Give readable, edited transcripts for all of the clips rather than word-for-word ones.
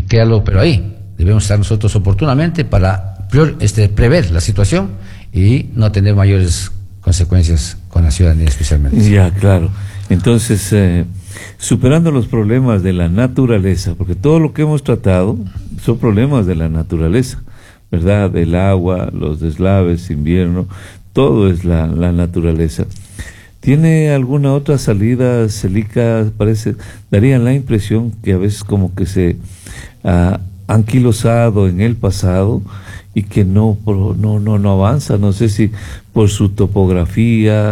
créalo, pero ahí debemos estar nosotros oportunamente para prever la situación y no tener mayores consecuencias con la ciudadanía especialmente. Ya, claro. Entonces, superando los problemas de la naturaleza, porque todo lo que hemos tratado son problemas de la naturaleza, ¿verdad? El agua, los deslaves, invierno, todo es la naturaleza. ¿Tiene alguna otra salida, Celica? Parece, darían la impresión que a veces como que se anquilosado en el pasado y que no avanza. No sé si por su topografía,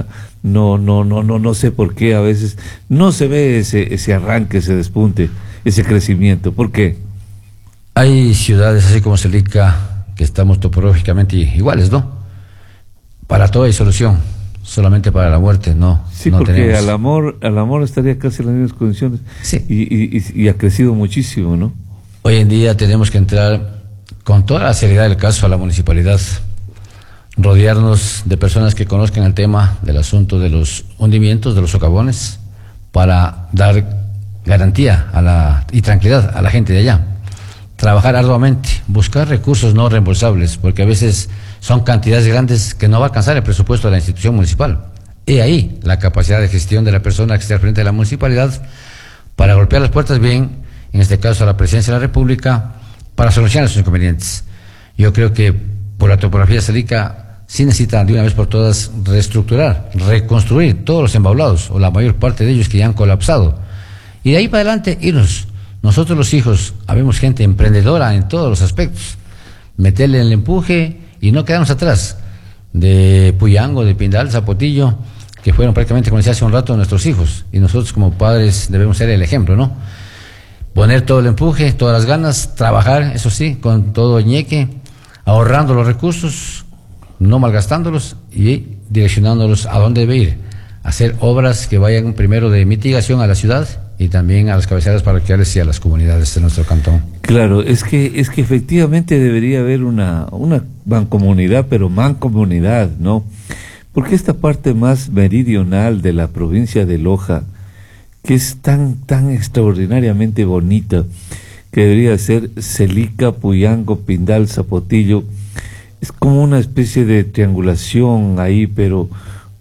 no sé por qué a veces no se ve ese arranque, ese despunte, ese crecimiento. ¿Por qué? Hay ciudades así como Celica que estamos topográficamente iguales, ¿no? Para todo hay solución, solamente para la muerte no. Sí, no porque tenemos. al amor estaría casi en las mismas condiciones. Sí. Y ha crecido muchísimo, ¿no? Hoy en día tenemos que entrar con toda la seriedad del caso a la municipalidad, rodearnos de personas que conozcan el tema del asunto de los hundimientos, de los socavones, para dar garantía y tranquilidad a la gente de allá. Trabajar arduamente, buscar recursos no reembolsables, porque a veces son cantidades grandes que no va a alcanzar el presupuesto de la institución municipal. Y ahí la capacidad de gestión de la persona que esté al frente de la municipalidad para golpear las puertas bien, en este caso a la Presidencia de la República, para solucionar sus inconvenientes. Yo creo que por la topografía de Celica sí necesita de una vez por todas reestructurar, reconstruir todos los embaulados, o la mayor parte de ellos que ya han colapsado. Y de ahí para adelante irnos. Nosotros los hijos, habemos gente emprendedora en todos los aspectos. Meterle el empuje y no quedarnos atrás. De Puyango, de Pindal, Zapotillo, que fueron prácticamente, como decía hace un rato, nuestros hijos. Y nosotros como padres debemos ser el ejemplo, ¿no? Poner todo el empuje, todas las ganas, trabajar, eso sí, con todo ñeque, ahorrando los recursos, no malgastándolos y direccionándolos a dónde debe ir. Hacer obras que vayan primero de mitigación a la ciudad y también a las cabeceras parroquiales y a las comunidades de nuestro cantón. Claro, es que efectivamente debería haber una mancomunidad, pero mancomunidad, ¿no? Porque esta parte más meridional de la provincia de Loja, que es tan extraordinariamente bonita, que debería ser Celica, Puyango, Pindal, Zapotillo, es como una especie de triangulación ahí, pero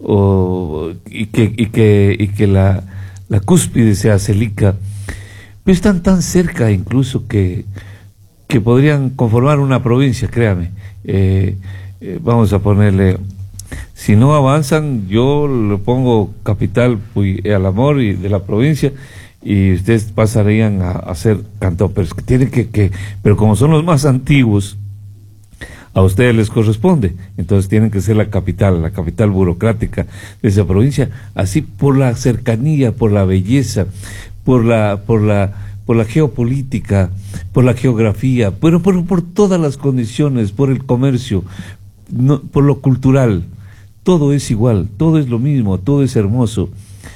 y que la cúspide sea Celica, pero están tan cerca incluso que podrían conformar una provincia, créame. Vamos a ponerle, si no avanzan, yo le pongo capital al amor y de la provincia, y ustedes pasarían a ser cantón, pero es que tienen pero como son los más antiguos, a ustedes les corresponde, entonces tienen que ser la capital burocrática de esa provincia, así por la cercanía, por la belleza, por la geopolítica, por la geografía, pero por todas las condiciones, por el comercio, por lo cultural. Todo es igual, todo es lo mismo, todo es hermoso.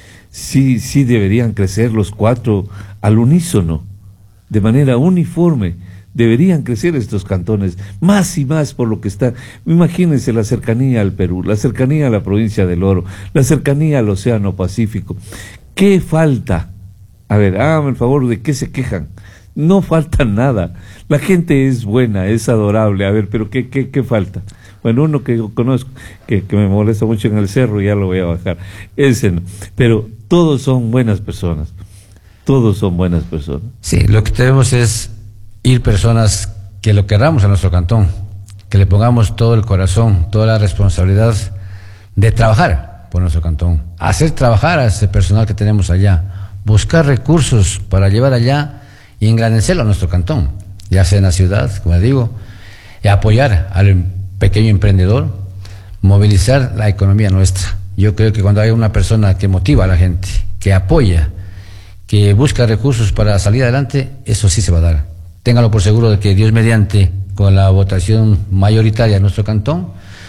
Sí deberían crecer los cuatro al unísono, de manera uniforme. Deberían crecer estos cantones, más y más por lo que está. Imagínense la cercanía al Perú, la cercanía a la provincia del Oro, la cercanía al Océano Pacífico. ¿Qué falta? A ver, háganme el favor, ¿de qué se quejan? No falta nada. La gente es buena, es adorable. A ver, pero ¿qué falta? Bueno, uno que conozco, que me molesta mucho en el cerro, ya lo voy a bajar. Ese no. Pero todos son buenas personas. Todos son buenas personas. Sí, lo que tenemos es ir personas que lo queramos a nuestro cantón, que le pongamos todo el corazón, toda la responsabilidad de trabajar por nuestro cantón, hacer trabajar a ese personal que tenemos allá, buscar recursos para llevar allá y engrandecerlo a nuestro cantón, ya sea en la ciudad, como digo, y apoyar al pequeño emprendedor, movilizar la economía nuestra. Yo creo que cuando hay una persona que motiva a la gente, que apoya, que busca recursos para salir adelante, eso sí se va a dar. Téngalo por seguro de que Dios mediante, con la votación mayoritaria de nuestro cantón,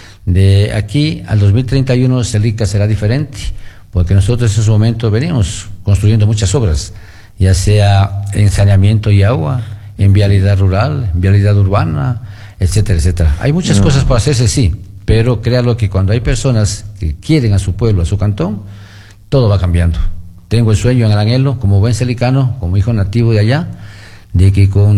de aquí al 2031 Celica será diferente, porque nosotros en su momento venimos construyendo muchas obras, ya sea en saneamiento y agua, en vialidad rural, en vialidad urbana, etcétera, etcétera. Hay muchas cosas por hacerse, sí, pero créalo que cuando hay personas que quieren a su pueblo, a su cantón, todo va cambiando. Tengo el sueño en el anhelo, como buen celicano, como hijo nativo de allá, de que con